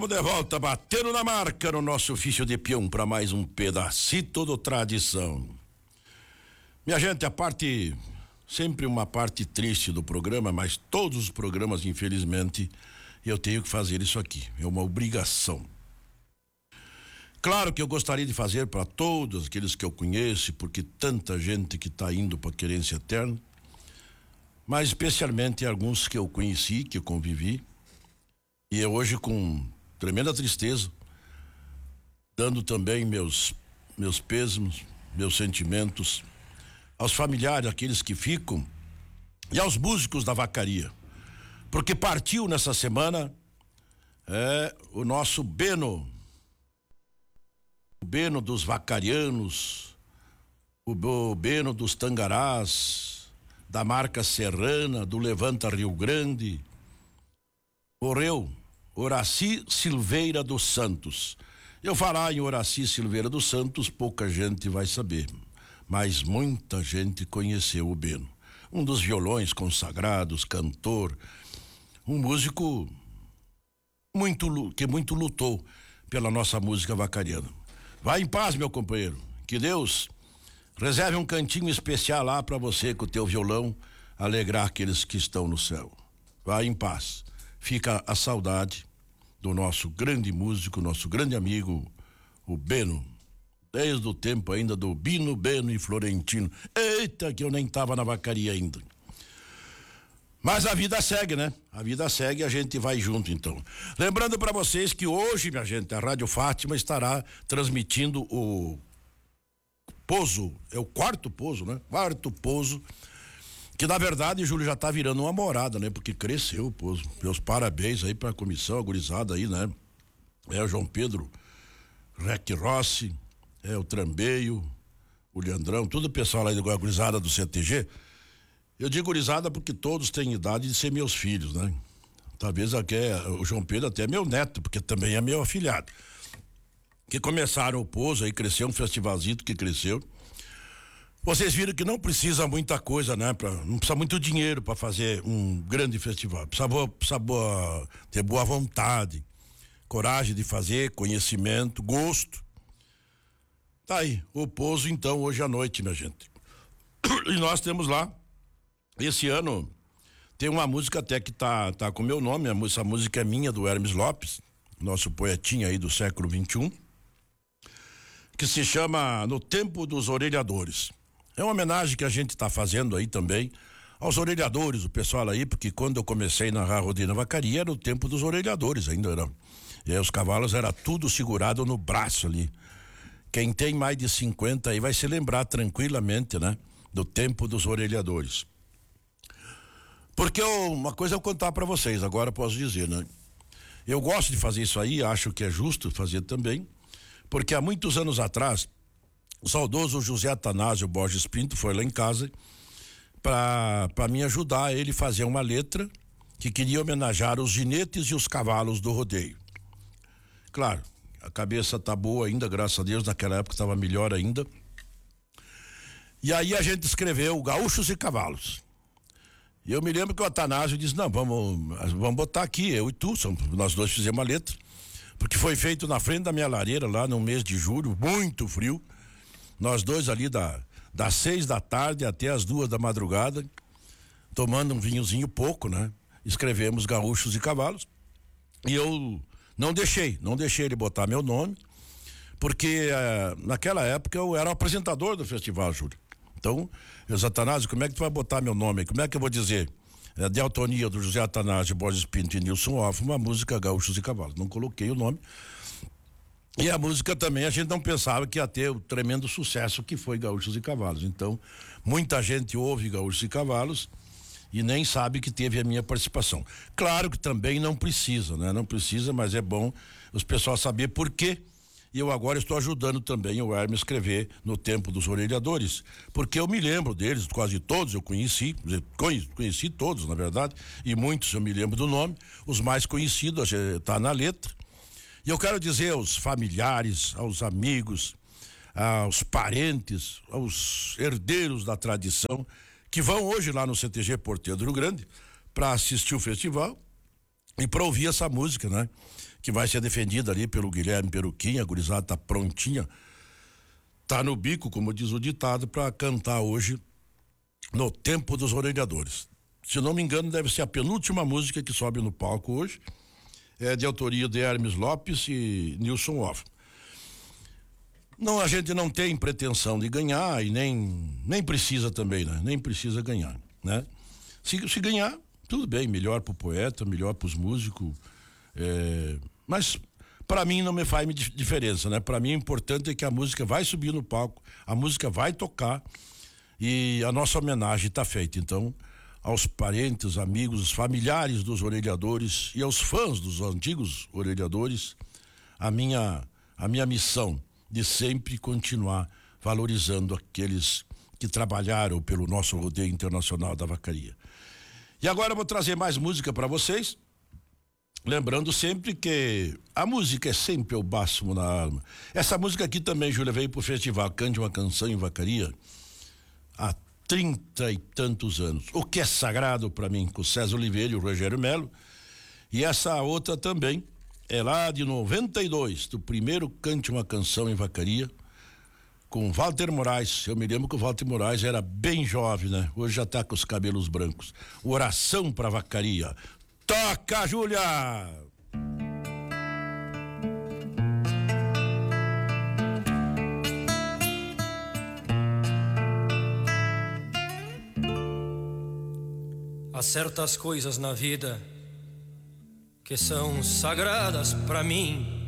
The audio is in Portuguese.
De volta, batendo na marca no nosso ofício de peão para mais um pedacito do tradição. Minha gente, sempre uma parte triste do programa, mas todos os programas, infelizmente, eu tenho que fazer isso aqui. É uma obrigação. Claro que eu gostaria de fazer para todos aqueles que eu conheço, porque tanta gente que está indo para a querência eterna, mas especialmente alguns que eu conheci, que eu convivi, e hoje com tremenda tristeza, dando também meus pêsames, meus sentimentos aos familiares, aqueles que ficam, e aos músicos da vacaria, porque partiu nessa semana o nosso Beno, o Beno dos vacarianos, o Beno dos tangarás, da marca serrana, do Levanta Rio Grande. Morreu Horaci Silveira dos Santos. Eu falar em Horaci Silveira dos Santos, pouca gente vai saber, mas muita gente conheceu o Beno. Um dos violões consagrados, cantor, um músico que muito lutou pela nossa música vacariana. Vai em paz, meu companheiro. Que Deus reserve um cantinho especial lá para você com o teu violão alegrar aqueles que estão no céu. Vai em paz. Fica a saudade do nosso grande músico, nosso grande amigo, o Beno, desde o tempo ainda do Bino, Beno e Florentino. Eita, que eu nem tava na vacaria ainda. Mas a vida segue, né? A vida segue e a gente vai junto, então. Lembrando para vocês que hoje, minha gente, a Rádio Fátima estará transmitindo o pouso, é o quarto pouso, né? Quarto pouso, que na verdade, Júlio, já tá virando uma morada, né? Porque cresceu o pouso. Meus parabéns aí pra comissão, a gurizada aí, né? O João Pedro, Rec Rossi, o Trambeio, o Leandrão, todo o pessoal aí da gurizada do CTG. Eu digo gurizada porque todos têm idade de ser meus filhos, né? Talvez o João Pedro até é meu neto, porque também é meu afilhado. Que começaram o pouso aí, cresceu um festivalzito que cresceu. Vocês viram que não precisa muita coisa, né? Não precisa muito dinheiro para fazer um grande festival. Precisa ter boa vontade, coragem de fazer, conhecimento, gosto. Tá aí, o pouso então hoje à noite, minha gente. E nós temos lá, esse ano, tem uma música até que tá com meu nome, essa música é minha, do Hermes Lopes, nosso poetinha aí do século XXI, que se chama No Tempo dos Orelhadores. É uma homenagem que a gente está fazendo aí também aos orelhadores, o pessoal aí, porque quando eu comecei na Rodina Vacaria era o tempo dos orelhadores ainda era. E aí os cavalos era tudo segurado no braço ali. Quem tem mais de 50 aí vai se lembrar tranquilamente, né? Do tempo dos orelhadores. Porque uma coisa eu contar para vocês, agora eu posso dizer, né? Eu gosto de fazer isso aí, acho que é justo fazer também, porque há muitos anos atrás o saudoso José Atanásio Borges Pinto foi lá em casa para me ajudar a ele fazer uma letra que queria homenagear os ginetes e os cavalos do rodeio. Claro, a cabeça tá boa ainda, graças a Deus, naquela época estava melhor ainda. E aí a gente escreveu Gaúchos e Cavalos. E eu me lembro que o Atanásio disse, não, vamos botar aqui, eu e tu, nós dois fizemos uma letra, porque foi feito na frente da minha lareira lá no mês de julho, muito frio. Nós dois ali das 6 da tarde até as 2 da madrugada, tomando um vinhozinho pouco, né? Escrevemos Gaúchos e Cavalos. E eu não deixei ele botar meu nome, porque naquela época eu era o apresentador do festival, Júlio. Então, Atanásio, como é que tu vai botar meu nome? Como é que eu vou dizer? De autoria do José Atanásio Borges Pinto e Nilson Off, uma música Gaúchos e Cavalos. Não coloquei o nome. E a música também, a gente não pensava que ia ter o tremendo sucesso que foi Gaúchos e Cavalos. Então, muita gente ouve Gaúchos e Cavalos e nem sabe que teve a minha participação. Claro que também não precisa, né? Não precisa, mas é bom os pessoal saber por quê. E eu agora estou ajudando também o Hermes a escrever No Tempo dos Orelhadores, porque eu me lembro deles, quase todos eu conheci todos, na verdade, e muitos eu me lembro do nome, os mais conhecidos, tá na letra. E eu quero dizer aos familiares, aos amigos, aos parentes, aos herdeiros da tradição, que vão hoje lá no CTG Porteiro do Rio Grande para assistir o festival, e para ouvir essa música, né? Que vai ser defendida ali pelo Guilherme Peruquinha, a gurizada tá prontinha, tá no bico, como diz o ditado, para cantar hoje no Tempo dos Orelhadores. Se não me engano, deve ser a penúltima música que sobe no palco hoje, é de autoria de Hermes Lopes e Nilson Off. Não, a gente não tem pretensão de ganhar e nem precisa também, né? Nem precisa ganhar, né? Se ganhar, tudo bem, melhor pro poeta, melhor pros músicos, mas para mim não me faz diferença, né? Para mim o importante é que a música vai subir no palco, a música vai tocar e a nossa homenagem está feita. Então, aos parentes, amigos, familiares dos orelhadores e aos fãs dos antigos orelhadores, a minha missão de sempre continuar valorizando aqueles que trabalharam pelo nosso rodeio internacional da vacaria. E agora eu vou trazer mais música para vocês, lembrando sempre que a música é sempre o bálsamo na alma. Essa música aqui também, Júlia, veio pro festival Cante uma Canção em Vacaria há 30 e tantos anos. O que é sagrado para mim, com o César Oliveira e o Rogério Melo. E essa outra também é lá de 92, do primeiro Cante uma Canção em Vacaria, com Walter Moraes. Eu me lembro que o Walter Moraes era bem jovem, né? Hoje já tá com os cabelos brancos. Oração pra Vacaria. Toca, Júlia! Há certas coisas na vida que são sagradas pra mim.